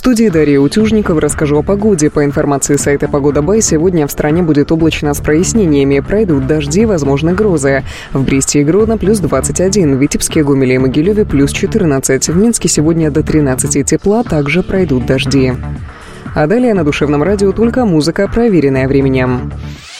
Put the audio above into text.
студии Дарья Утюжникова. Расскажу о погоде. По информации сайта «Погода.бай», сегодня в стране будет облачно с прояснениями. Пройдут дожди, возможны грозы. В Бресте и Гродно плюс 21, в Витебске, Гомеле и Могилеве плюс 14. В Минске сегодня до 13 тепла, также пройдут дожди. А далее на Душевном радио только музыка, проверенная временем.